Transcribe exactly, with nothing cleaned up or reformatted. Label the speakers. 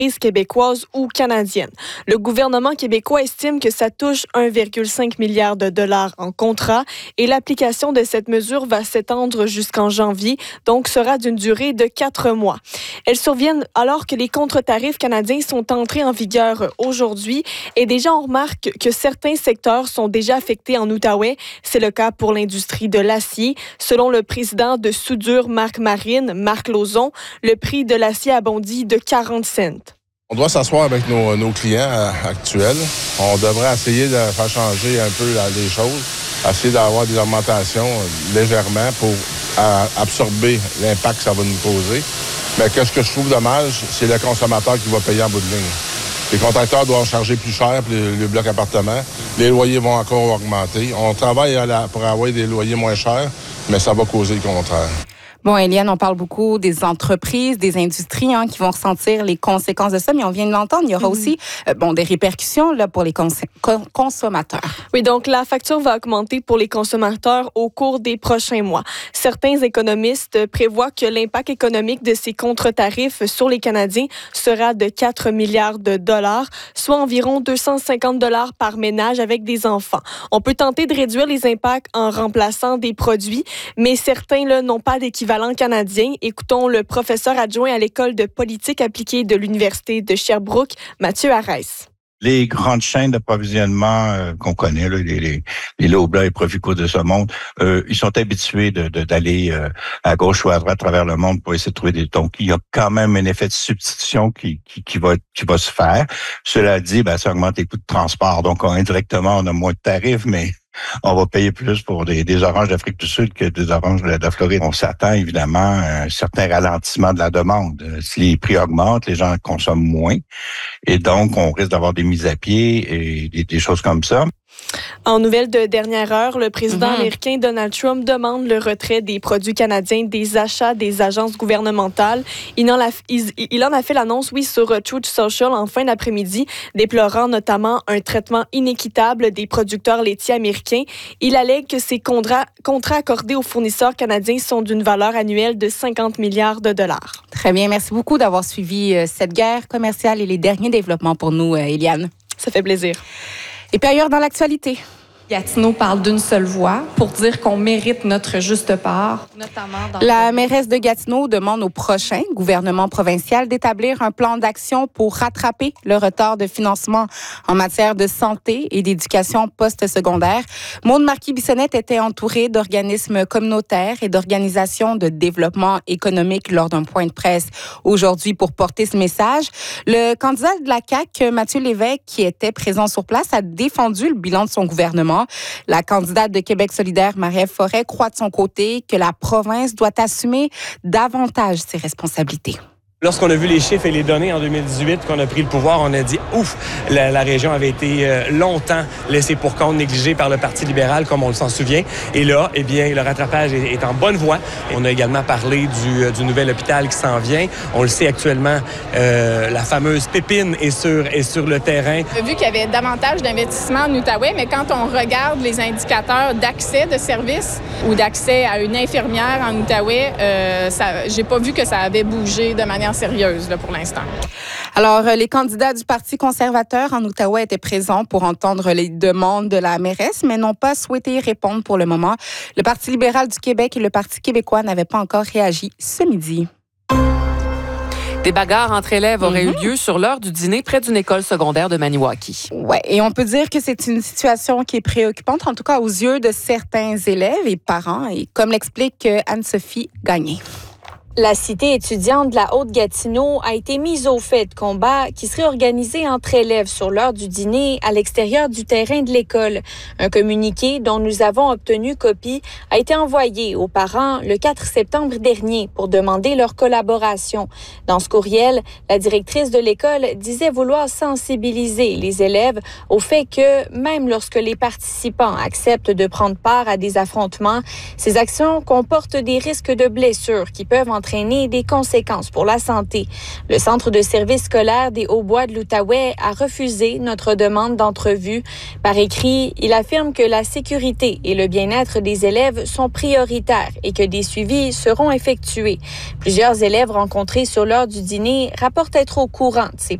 Speaker 1: québécoises ou canadiennes. Le gouvernement québécois estime que ça touche un virgule cinq milliard de dollars en contrat et l'application de cette mesure va s'étendre jusqu'en janvier, donc sera d'une durée de quatre mois. Elles surviennent alors que les contre-tarifs canadiens sont entrés en vigueur aujourd'hui et déjà on remarque que certains secteurs sont déjà affectés en Outaouais. C'est le cas pour l'industrie de l'acier. Selon le président de Soudure Marc Marine, Marc Lauzon, le prix de l'acier a bondi de quarante cents.
Speaker 2: On doit s'asseoir avec nos, nos clients euh, actuels. On devrait essayer de faire changer un peu là, les choses, essayer d'avoir des augmentations euh, légèrement pour à, absorber l'impact que ça va nous causer. Mais qu'est-ce que je trouve dommage, c'est le consommateur qui va payer en bout de ligne. Les contracteurs doivent charger plus cher pour les, les blocs appartements. Les loyers vont encore augmenter. On travaille à la, pour avoir des loyers moins chers, mais ça va causer le contraire.
Speaker 3: Bon, Éliane, on parle beaucoup des entreprises, des industries hein, qui vont ressentir les conséquences de ça, mais on vient de l'entendre, il y aura mm-hmm. aussi euh, bon, des répercussions là, pour les cons- con- consommateurs.
Speaker 1: Oui, donc la facture va augmenter pour les consommateurs au cours des prochains mois. Certains économistes prévoient que l'impact économique de ces contre-tarifs sur les Canadiens sera de quatre milliards de dollars, soit environ deux cent cinquante dollars par ménage avec des enfants. On peut tenter de réduire les impacts en remplaçant des produits, mais certains là, n'ont pas d'équivalent canadien. Écoutons le professeur adjoint à l'École de politique appliquée de l'Université de Sherbrooke, Mathieu Arès.
Speaker 4: Les grandes chaînes d'approvisionnement euh, qu'on connaît, là, les, les, les Loblaw et Provico de ce monde, euh, ils sont habitués de, de, d'aller euh, à gauche ou à droite à travers le monde pour essayer de trouver des... Donc, il y a quand même un effet de substitution qui, qui, qui, va, qui va se faire. Cela dit, ben, ça augmente les coûts de transport. Donc, on, indirectement, on a moins de tarifs, mais on va payer plus pour des, des oranges d'Afrique du Sud que des oranges de la Floride. On s'attend évidemment à un certain ralentissement de la demande. Si les prix augmentent, les gens consomment moins. Et donc, on risque d'avoir des mises à pied et des, des choses comme ça.
Speaker 1: En nouvelle de dernière heure, le président mm-hmm. américain Donald Trump demande le retrait des produits canadiens des achats des agences gouvernementales. Il en a, il, il en a fait l'annonce, oui, sur Truth Social en fin d'après-midi, déplorant notamment un traitement inéquitable des producteurs laitiers américains. Il allègue que ces contrats, contrats accordés aux fournisseurs canadiens sont d'une valeur annuelle de cinquante milliards de dollars.
Speaker 3: Très bien, merci beaucoup d'avoir suivi euh, cette guerre commerciale et les derniers développements pour nous, euh, Éliane.
Speaker 1: Ça fait plaisir.
Speaker 3: Et puis ailleurs dans l'actualité.
Speaker 5: Gatineau parle d'une seule voix pour dire qu'on mérite notre juste part, notamment dans...
Speaker 3: La mairesse de Gatineau demande au prochain gouvernement provincial d'établir un plan d'action pour rattraper le retard de financement en matière de santé et d'éducation post-secondaire. Maude Marquis-Bissonnette était entourée d'organismes communautaires et d'organisations de développement économique lors d'un point de presse aujourd'hui pour porter ce message. Le candidat de la C A Q, Mathieu Lévesque, qui était présent sur place, a défendu le bilan de son gouvernement. La candidate de Québec solidaire, Marie-Ève Forêt, croit de son côté que la province doit assumer davantage ses responsabilités.
Speaker 6: Lorsqu'on a vu les chiffres et les données en deux mille dix-huit, qu'on a pris le pouvoir, on a dit « Ouf! » La, la région avait été euh, longtemps laissée pour compte, négligée par le Parti libéral, comme on s'en souvient. Et là, eh bien, le rattrapage est, est en bonne voie. On a également parlé du, du nouvel hôpital qui s'en vient. On le sait actuellement, euh, la fameuse Pépine est sur, est sur le terrain.
Speaker 7: On a vu qu'il y avait davantage d'investissements en Outaouais, mais quand on regarde les indicateurs d'accès de services ou d'accès à une infirmière en Outaouais, euh, ça, j'ai pas vu que ça avait bougé de manière sérieuse là, pour l'instant.
Speaker 3: Alors, les candidats du Parti conservateur en Outaouais étaient présents pour entendre les demandes de la mairesse, mais n'ont pas souhaité y répondre pour le moment. Le Parti libéral du Québec et le Parti québécois n'avaient pas encore réagi ce midi.
Speaker 8: Des bagarres entre élèves auraient mm-hmm. eu lieu sur l'heure du dîner près d'une école secondaire de Maniwaki.
Speaker 3: Oui, et on peut dire que c'est une situation qui est préoccupante, en tout cas aux yeux de certains élèves et parents, et comme l'explique Anne-Sophie Gagné.
Speaker 9: La cité étudiante de la Haute-Gatineau a été mise au fait de combat qui serait organisé entre élèves sur l'heure du dîner à l'extérieur du terrain de l'école. Un communiqué dont nous avons obtenu copie a été envoyé aux parents le quatre septembre dernier pour demander leur collaboration. Dans ce courriel, la directrice de l'école disait vouloir sensibiliser les élèves au fait que même lorsque les participants acceptent de prendre part à des affrontements, ces actions comportent des risques de blessures qui peuvent en entraîner des conséquences pour la santé. Le Centre de services scolaires des Hauts-Bois de l'Outaouais a refusé notre demande d'entrevue. Par écrit, il affirme que la sécurité et le bien-être des élèves sont prioritaires et que des suivis seront effectués. Plusieurs élèves rencontrés sur l'heure du dîner rapportent être au courant de ces